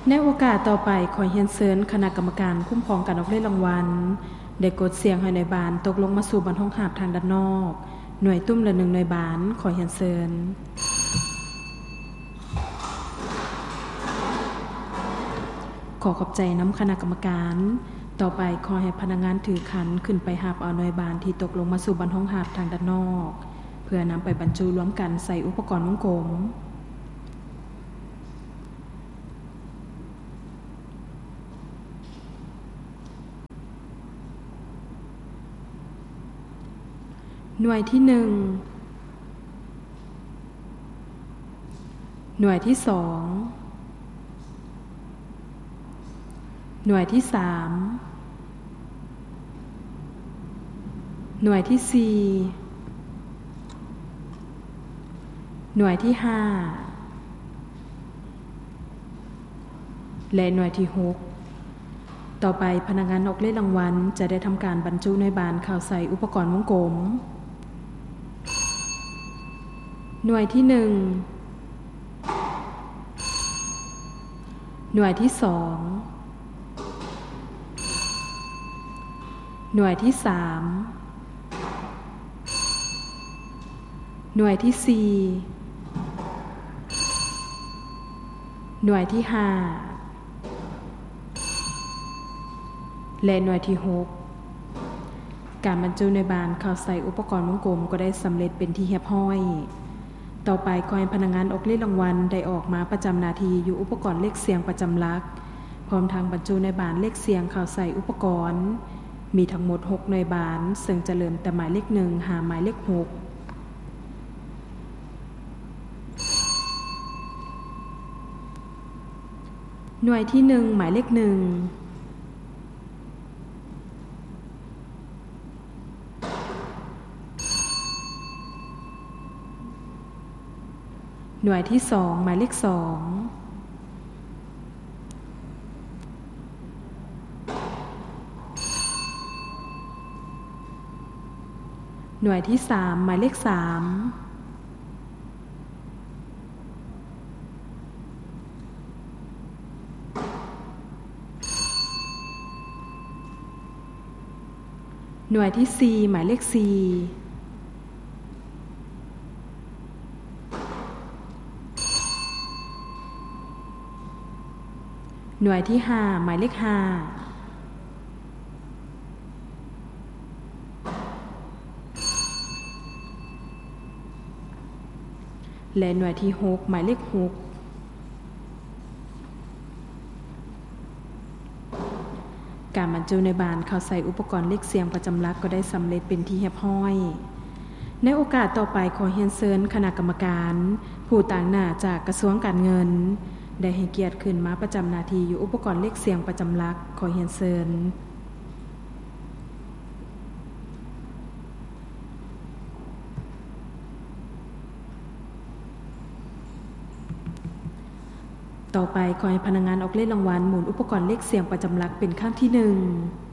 ในโอกาสต่อไปขอเรียนเชิญคณะกรรมการคุ้มครองการออกเล่นรางวัลได้กดเสียงให้หน่วยบานตกลงมาสู่บรรทงหาบทางด้านนอกหน่วยตุ้มละ1หน่วยบานขอเรียนเชิญขอขอบใจน้ำคณะกรรมการต่อไปขอให้พนักงานถือขันขึ้นไปหาบเอาหน่วยบานที่ตกลงมาสู่บรรทงหาบทางด้านนอกเพื่อนำไปบรรจุรวมกันใส่อุปกรณ์วงกลมหน่วยที่1หน่วยที่2หน่วยที่3หน่วยที่4หน่วยที่5และหน่วยที่6ต่อไปพนักงานออกเล่นรางวัลจะได้ทำการบรรจุหน่วยบานเข้าใส่อุปกรณ์วงกลมหน่วยที่1หน่วยที่2หน่วยที่3หน่วยที่4หน่วยที่5และหน่วยที่6การบรรจุหน่วยบานเข้าใส่อุปกรณ์วงกลมก็ได้สำเร็จเป็นที่เรียบร้อยต่อไปขอให้พนักงานออกเล่นรางวัลได้ออกมาประจำหน้าที่อยู่อุปกรณ์เลขเสียงประจำหลักพร้อมทางบรรจุหน่วยบานเลขเสียงเข้าใส่อุปกรณ์มีทั้งหมด6หน่วยบานซึ่งจะเริ่มแต่หมายเลข1หาหมายเลข6หน่วยที่1หมายเลข1หน่วยที่2หมายเลข2หน่วยที่3หมายเลข3หน่วยที่4หมายเลข4หน่วยที่5หมายเลข5และหน่วยที่6หมายเลข6การบรรจุหน่วยบานเข้าใส่อุปกรณ์เลขเสียงประจำหลักก็ได้สำเร็จเป็นที่เรียบร้อยในโอกาสต่อไปขอเรียนเชิญคณะกรรมการผู้ต่างหน้าจากกระทรวงการเงินได้ให้เกียรติขึ้นมาประจำหน้าที่อยู่อุปกรณ์เลขเสียงประจำหลักขอเรียนเชิญต่อไปขอให้พนักงานออกเล่นรางวัลหมุนอุปกรณ์เลขเสียงประจำหลักเป็นครั้งที่1